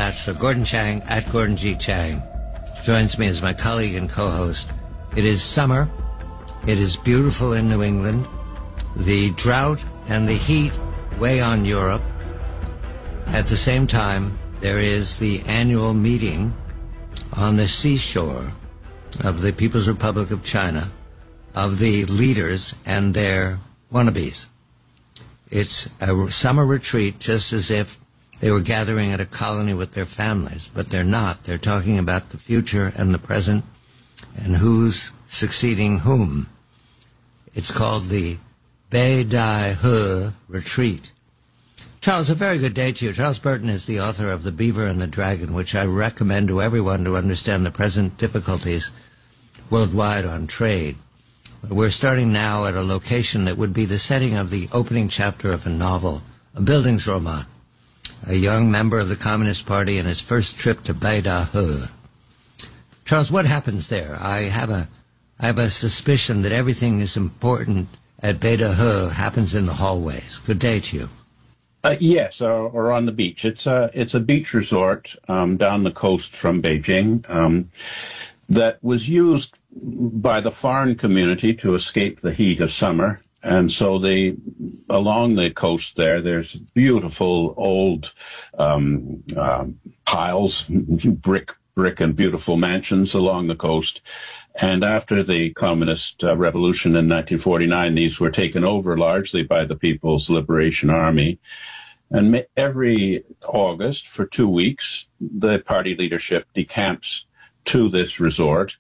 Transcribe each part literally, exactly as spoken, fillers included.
Bachelor. Gordon Chang, at Gordon G. Chang, joins me as my colleague and co-host. It is summer. It is beautiful in New England. The drought and the heat weigh on Europe. At the same time, there is the annual meeting on the seashore of the People's Republic of China of the leaders and their wannabes. It's a summer retreat, just as if they were gathering at a colony with their families, but they're not. They're talking about the future and the present and who's succeeding whom. It's called the Bai Dai He Retreat. Charles, a very good day to you. Charles Burton is the author of The Beaver and the Dragon, which I recommend to everyone to understand the present difficulties worldwide on trade. We're starting now at a location that would be the setting of the opening chapter of a novel, a Bildungsroman, a young member of the Communist Party in his first trip to Bai Dai He. Charles, what happens there? I have a, I have a suspicion that everything is important at Bai Dai He happens in the hallways. Good day to you. Uh, yes, or, or on the beach. It's a it's a beach resort um, down the coast from Beijing um, that was used by the foreign community to escape the heat of summer. And so they, along the coast there, there's beautiful old um, uh, piles, brick, brick and beautiful mansions along the coast. And after the Communist uh, Revolution in nineteen forty-nine, these were taken over largely by the People's Liberation Army. And every August, for two weeks, the party leadership decamps to this resort.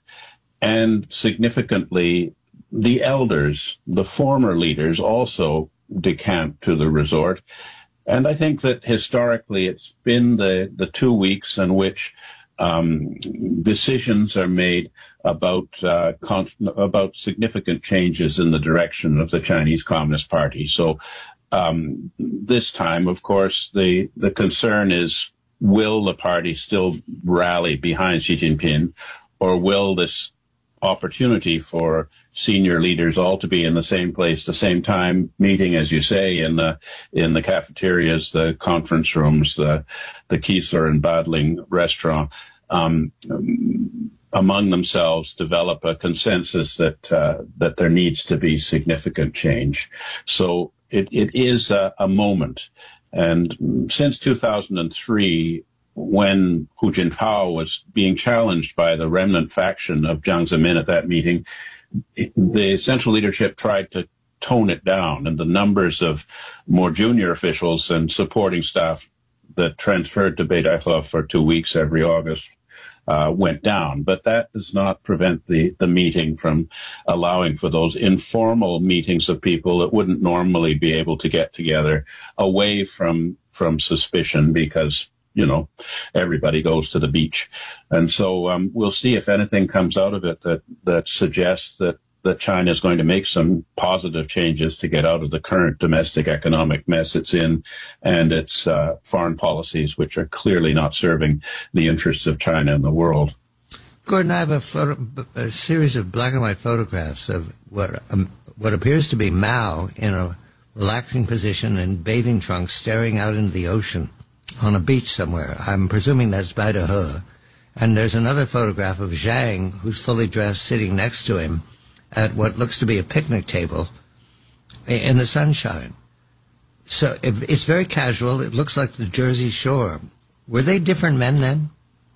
And significantly, the elders, the former leaders, also decamp to the resort. And I think that historically it's been the, the two weeks in which um, decisions are made about uh, con- about significant changes in the direction of the Chinese Communist Party. So um, this time, of course, the, the concern is, will the party still rally behind Xi Jinping, or will this opportunity for senior leaders all to be in the same place, the same time, meeting, as you say, in the in the cafeterias, the conference rooms, the the Kiesler and Badling restaurant, um, among themselves develop a consensus that uh, that there needs to be significant change. So it, it is a, a moment. And since two thousand three, when Hu Jintao was being challenged by the remnant faction of Jiang Zemin at that meeting, the central leadership tried to tone it down, and the numbers of more junior officials and supporting staff that transferred to Bai Dai He for two weeks every August uh, went down. But that does not prevent the, the meeting from allowing for those informal meetings of people that wouldn't normally be able to get together away from from suspicion, because you know, everybody goes to the beach. And so um, we'll see if anything comes out of it that, that suggests that, that China is going to make some positive changes to get out of the current domestic economic mess it's in, and its uh, foreign policies, which are clearly not serving the interests of China in the world. Gordon, I have a, photo, a series of black and white photographs of what um, what appears to be Mao in a relaxing position in bathing trunks staring out into the ocean on a beach somewhere. I'm presuming that's Bai Dai He. And there's another photograph of Zhang, who's fully dressed, sitting next to him at what looks to be a picnic table in the sunshine. So it's very casual. It looks like the Jersey Shore. Were they different men then?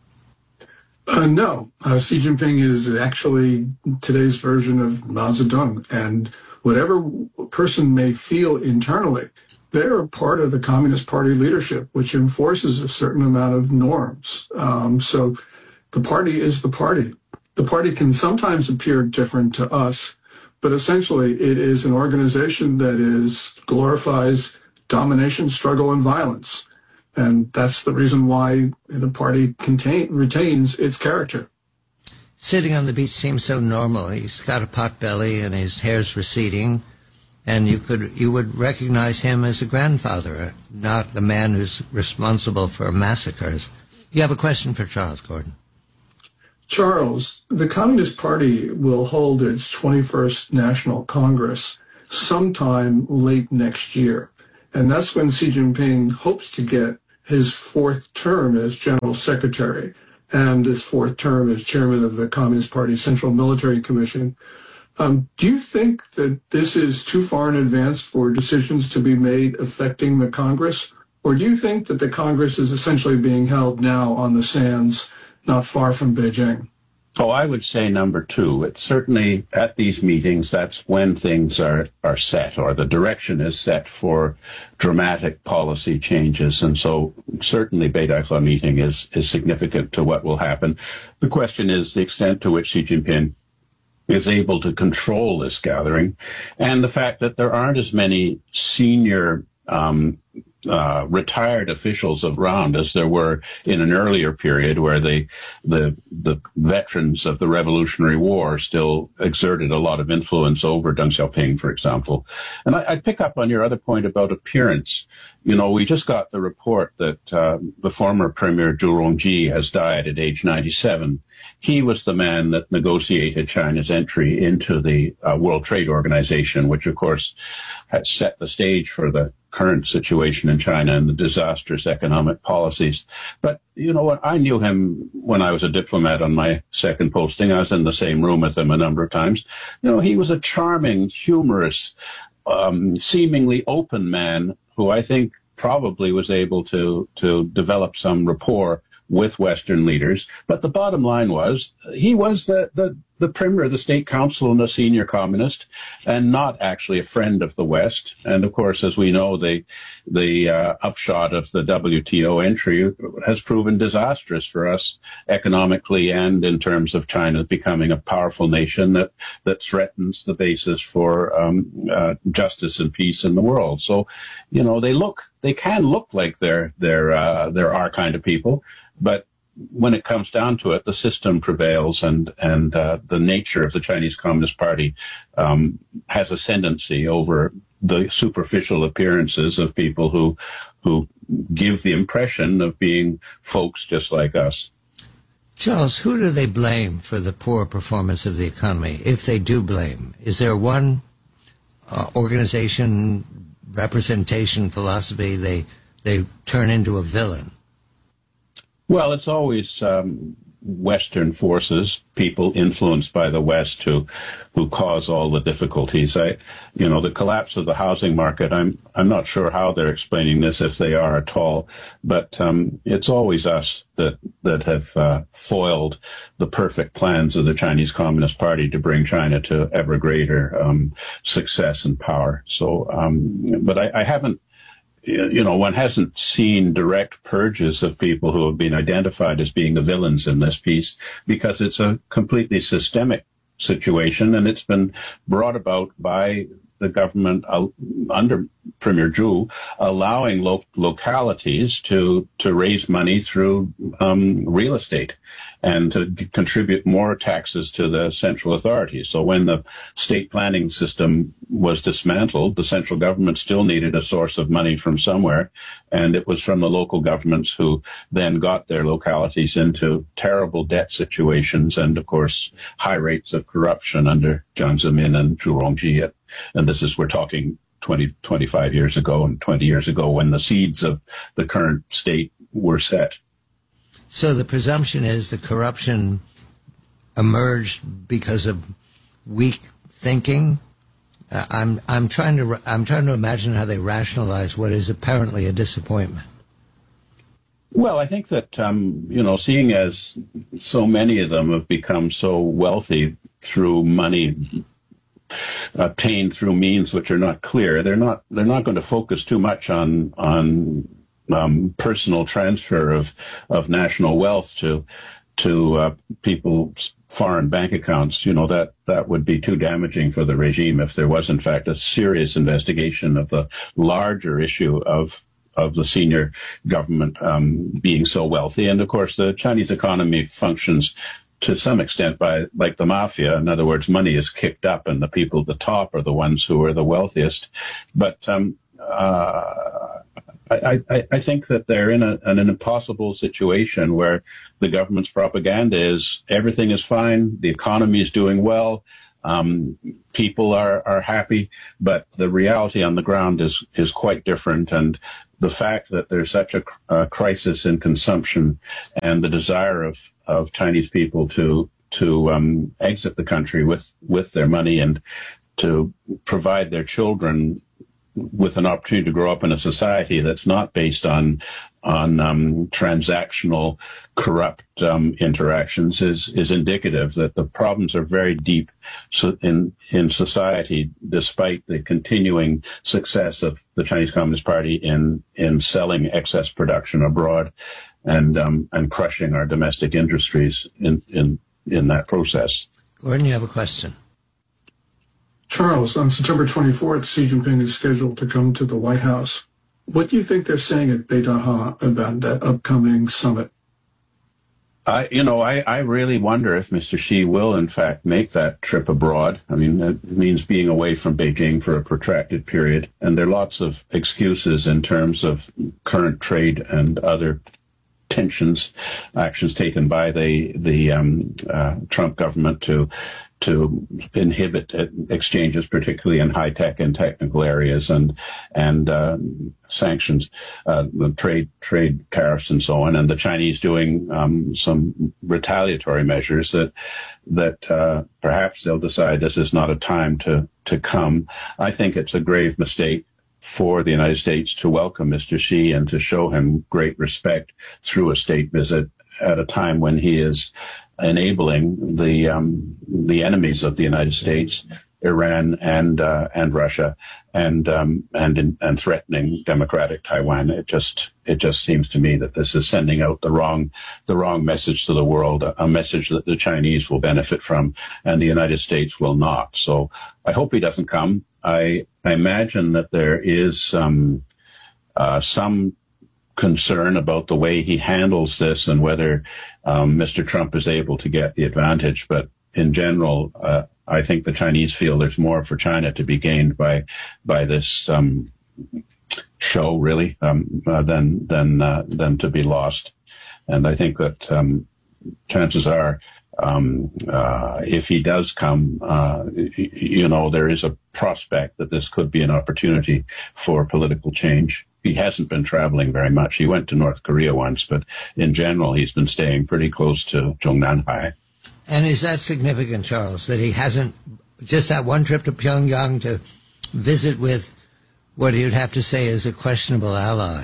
Uh, no. Uh, Xi Jinping is actually today's version of Mao Zedong. And whatever person may feel internally, they're a part of the Communist Party leadership, which enforces a certain amount of norms. Um, so the party is the party. The party can sometimes appear different to us, but essentially it is an organization that is glorifies domination, struggle, and violence. And that's the reason why the party contain, retains its character. Sitting on the beach seems so normal. He's got a pot belly and his hair's receding. And you could you would recognize him as a grandfather, not the man who's responsible for massacres. You have a question for Charles, Gordon. Charles, the Communist Party will hold its twenty-first National Congress sometime late next year. And that's when Xi Jinping hopes to get his fourth term as General Secretary and his fourth term as Chairman of the Communist Party Central Military Commission. Um, do you think that this is too far in advance for decisions to be made affecting the Congress? Or do you think that the Congress is essentially being held now on the sands not far from Beijing? Oh, I would say number two. It's certainly at these meetings, that's when things are, are set, or the direction is set for dramatic policy changes. And so certainly Beidaihe meeting is, is significant to what will happen. The question is the extent to which Xi Jinping is able to control this gathering, and the fact that there aren't as many senior um Uh, retired officials around as there were in an earlier period where the the the veterans of the Revolutionary War still exerted a lot of influence over Deng Xiaoping, for example. And I, I'd pick up on your other point about appearance. You know, we just got the report that uh, the former Premier Zhu Rongji has died at age ninety-seven. He was the man that negotiated China's entry into the uh, World Trade Organization, which, of course, had set the stage for the current situation in China and the disastrous economic policies. But, you know what, I knew him when I was a diplomat on my second posting. I was in the same room with him a number of times. You know, he was a charming, humorous, um, seemingly open man who I think probably was able to, to develop some rapport with Western leaders. But the bottom line was he was the, the, the premier of the state council and a senior communist and not actually a friend of the West. And of course, as we know, the, the uh, upshot of the W T O entry has proven disastrous for us economically and in terms of China becoming a powerful nation that, that threatens the basis for um, uh, justice and peace in the world. So, you know, they look, they can look like they're, they're, uh, they're our kind of people. But when it comes down to it, the system prevails, and and uh, the nature of the Chinese Communist Party um, has ascendancy over the superficial appearances of people who who give the impression of being folks just like us. Charles, who do they blame for the poor performance of the economy, if they do blame? Is there one uh, organization, representation, philosophy they they turn into a villain? Well, it's always um, Western forces, people influenced by the West, who who cause all the difficulties. I, you know, the collapse of the housing market. I'm I'm not sure how they're explaining this, if they are at all. But um, it's always us that that have uh, foiled the perfect plans of the Chinese Communist Party to bring China to ever greater um, success and power. So, um, but I, I haven't. You know, one hasn't seen direct purges of people who have been identified as being the villains in this piece, because it's a completely systemic situation, and it's been brought about by the government uh, under Premier Zhu, allowing lo- localities to to raise money through um, real estate and to d- contribute more taxes to the central authorities. So when the state planning system was dismantled, the central government still needed a source of money from somewhere, and it was from the local governments who then got their localities into terrible debt situations and, of course, high rates of corruption under Jiang Zemin and Zhu Rongji. And this is, we're talking twenty, twenty-five years ago and twenty years ago, when the seeds of the current state were set. So the presumption is the corruption emerged because of weak thinking. Uh, I'm I'm trying to I'm trying to imagine how they rationalize what is apparently a disappointment. Well, I think that um, you know, seeing as so many of them have become so wealthy through money obtained through means which are not clear, they're not they're not going to focus too much on on um, personal transfer of of national wealth to to uh, people's foreign bank accounts. You know, that that would be too damaging for the regime if there was in fact a serious investigation of the larger issue of of the senior government um, being so wealthy. And of course, the Chinese economy functions to some extent by like the mafia. In other words, money is kicked up and the people at the top are the ones who are the wealthiest. But um, uh, I, I, I think that they're in, a, in an impossible situation where the government's propaganda is everything is fine, the economy is doing well, Um, people are, are happy, but the reality on the ground is, is quite different. And the fact that there's such a, a crisis in consumption and the desire of, of Chinese people to, to, um, exit the country with, with their money and to provide their children with an opportunity to grow up in a society that's not based on on um, transactional, corrupt um, interactions is is indicative that the problems are very deep so in in society, despite the continuing success of the Chinese Communist Party in in selling excess production abroad and um, and crushing our domestic industries in in in that process. Gordon, you have a question. Charles, on September twenty-fourth, Xi Jinping is scheduled to come to the White House. What do you think they're saying at Beidaha about that upcoming summit? I, you know, I, I really wonder if Mister Xi will, in fact, make that trip abroad. I mean, it means being away from Beijing for a protracted period. And there are lots of excuses in terms of current trade and other tensions, actions taken by the, the um, uh, Trump government to to inhibit exchanges, particularly in high tech and technical areas, and and uh, sanctions, uh, trade trade tariffs, and so on. And the Chinese doing um, some retaliatory measures that that uh, perhaps they'll decide this is not a time to to come. I think it's a grave mistake for the United States to welcome Mister Xi and to show him great respect through a state visit at a time when he is enabling the um, the enemies of the United States, Iran and uh, and Russia, and um, and in, and threatening democratic Taiwan. It just it just seems to me that this is sending out the wrong the wrong message to the world, a, a message that the Chinese will benefit from and the United States will not. So I hope he doesn't come. I, I imagine that there is um, uh, some concern about the way he handles this and whether um, Mister Trump is able to get the advantage. But in general, uh, I think the Chinese feel there's more for China to be gained by by this um, show, really, um, uh, than than uh, than to be lost. And I think that um, chances are, um, uh, if he does come, uh, you know, there is a prospect that this could be an opportunity for political change. He hasn't been traveling very much. He went to North Korea once, but in general, he's been staying pretty close to Zhongnanhai. And is that significant, Charles, that he hasn't just that one trip to Pyongyang to visit with what you'd have to say is a questionable ally?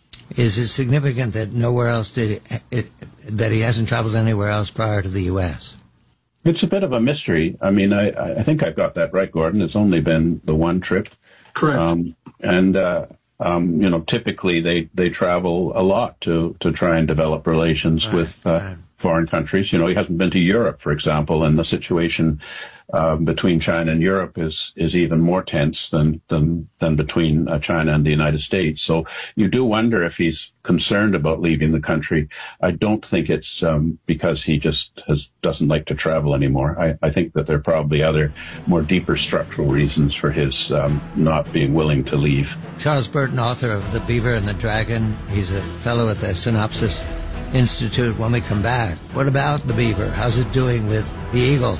Is it significant that nowhere else did it, it, that he hasn't traveled anywhere else prior to the U S? It's a bit of a mystery. I mean, I, I think I've got that right, Gordon. It's only been the one trip. Correct. Um, and, uh, um, you know, typically they, they travel a lot to, to try and develop relations right, with uh, right. foreign countries. You know, he hasn't been to Europe, for example, and the situation uh, between China and Europe is is even more tense than than than between uh, China and the United States. So you do wonder if he's concerned about leaving the country. I don't think it's um, because he just has doesn't like to travel anymore. I, I think that there are probably other more deeper structural reasons for his um, not being willing to leave. Charles Burton, author of The Beaver and the Dragon. He's a fellow at the Synopsis Institute. When we come back, what about the beaver? How's it doing with the eagle?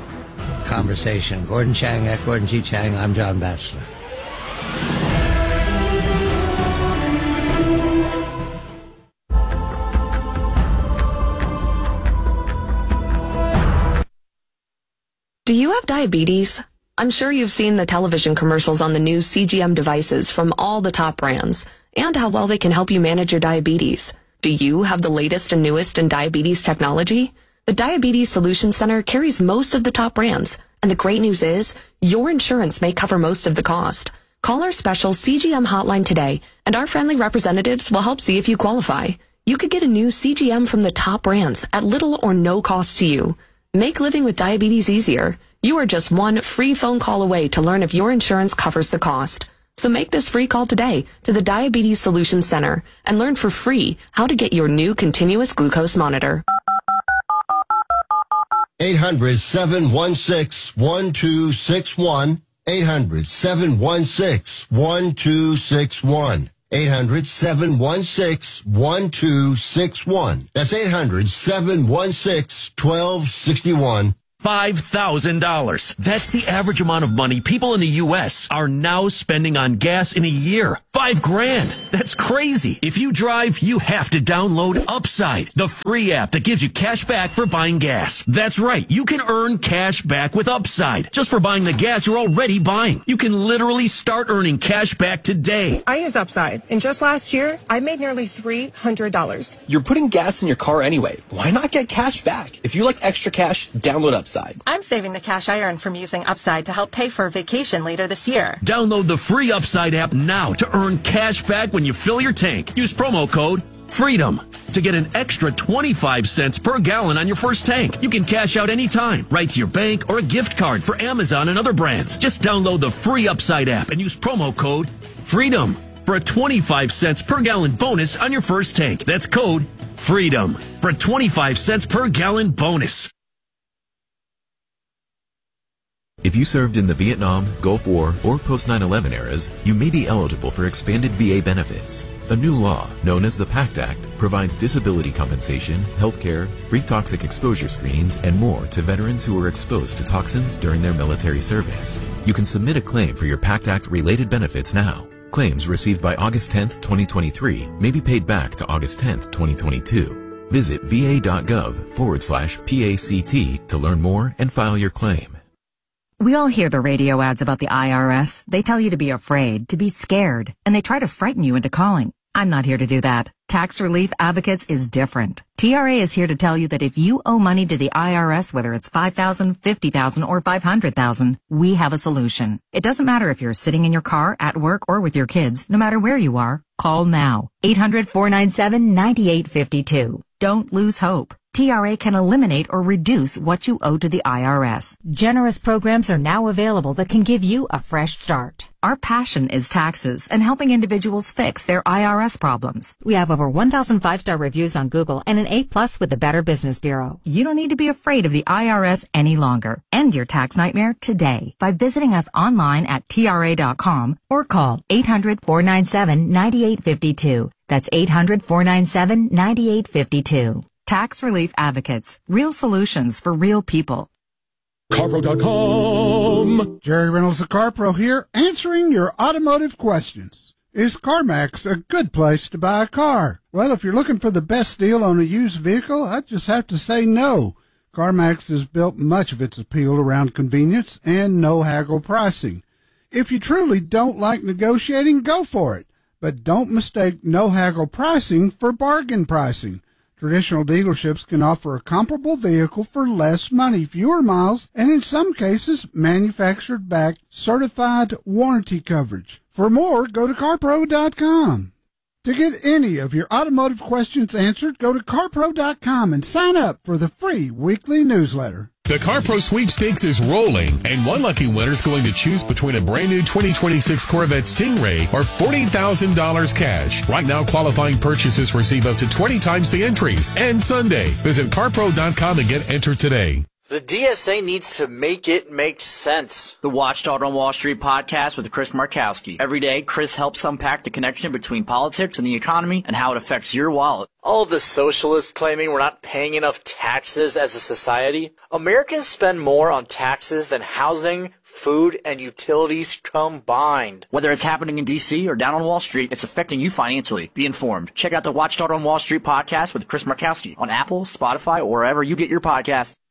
Conversation. Gordon Chang at Gordon G. Chang. I'm John Batchelor. Do you have diabetes? I'm sure you've seen the television commercials on the new C G M devices from all the top brands and how well they can help you manage your diabetes. Do you have the latest and newest in diabetes technology? The Diabetes Solutions Center carries most of the top brands, and the great news is your insurance may cover most of the cost. Call our special C G M hotline today, and our friendly representatives will help see if you qualify. You could get a new C G M from the top brands at little or no cost to you. Make living with diabetes easier. You are just one free phone call away to learn if your insurance covers the cost. So make this free call today to the Diabetes Solutions Center and learn for free how to get your new continuous glucose monitor. eight hundred, seven one six, one two six one. eight hundred, seven one six, one two six one. eight hundred, seven one six, one two six one. That's eight hundred, seven one six, one two six one. five thousand dollars. That's the average amount of money people in the U S are now spending on gas in a year. Five grand. That's crazy. If you drive, you have to download Upside, the free app that gives you cash back for buying gas. That's right. You can earn cash back with Upside just for buying the gas you're already buying. You can literally start earning cash back today. I use Upside, and just last year, I made nearly three hundred dollars. You're putting gas in your car anyway. Why not get cash back? If you like extra cash, download Upside. I'm saving the cash I earn from using Upside to help pay for a vacation later this year. Download the free Upside app now to earn cash back when you fill your tank. Use promo code FREEDOM to get an extra twenty-five cents per gallon on your first tank. You can cash out anytime, right to your bank or a gift card for Amazon and other brands. Just download the free Upside app and use promo code FREEDOM for a twenty-five cents per gallon bonus on your first tank. That's code FREEDOM for a twenty-five cents per gallon bonus. If you served in the Vietnam, Gulf War, or post nine eleven eras, you may be eligible for expanded V A benefits. A new law, known as the PACT Act, provides disability compensation, health care, free toxic exposure screenings, and more to veterans who were exposed to toxins during their military service. You can submit a claim for your PACT Act-related benefits now. Claims received by August tenth, twenty twenty-three may be paid back to August tenth, twenty twenty-two. Visit va.gov forward slash PACT to learn more and file your claim. We all hear the radio ads about the I R S. They tell you to be afraid, to be scared, and they try to frighten you into calling. I'm not here to do that. Tax Relief Advocates is different. T R A is here to tell you that if you owe money to the I R S, whether it's five thousand dollars, fifty thousand dollars, or five hundred thousand dollars, we have a solution. It doesn't matter if you're sitting in your car, at work, or with your kids. No matter where you are, call now. eight hundred, four nine seven, nine eight five two. Don't lose hope. T R A can eliminate or reduce what you owe to the I R S. Generous programs are now available that can give you a fresh start. Our passion is taxes and helping individuals fix their I R S problems. We have over one thousand five-star reviews on Google and an A plus with the Better Business Bureau. You don't need to be afraid of the I R S any longer. End your tax nightmare today by visiting us online at T R A dot com or call eight hundred, four nine seven, nine eight five two. That's eight hundred, four nine seven, nine eight five two. Tax Relief Advocates. Real solutions for real people. CarPro dot com. Jerry Reynolds, the CarPro here, answering your automotive questions. Is CarMax a good place to buy a car? Well, if you're looking for the best deal on a used vehicle, I just have to say no. CarMax has built much of its appeal around convenience and no haggle pricing. If you truly don't like negotiating, go for it. But don't mistake no haggle pricing for bargain pricing. Traditional dealerships can offer a comparable vehicle for less money, fewer miles, and in some cases, manufactured-backed, certified warranty coverage. For more, go to CarPro dot com. To get any of your automotive questions answered, go to CarPro dot com and sign up for the free weekly newsletter. The CarPro sweepstakes is rolling, and one lucky winner is going to choose between a brand new twenty twenty-six Corvette Stingray or forty thousand dollars cash. Right now, qualifying purchases receive up to twenty times the entries. And Sunday, visit CarPro dot com and get entered today. The D S A needs to make it make sense. The Watchdog on Wall Street podcast with Chris Markowski. Every day, Chris helps unpack the connection between politics and the economy and how it affects your wallet. All of the socialists claiming we're not paying enough taxes as a society. Americans spend more on taxes than housing, food, and utilities combined. Whether it's happening in D C or down on Wall Street, it's affecting you financially. Be informed. Check out the Watchdog on Wall Street podcast with Chris Markowski on Apple, Spotify, or wherever you get your podcasts.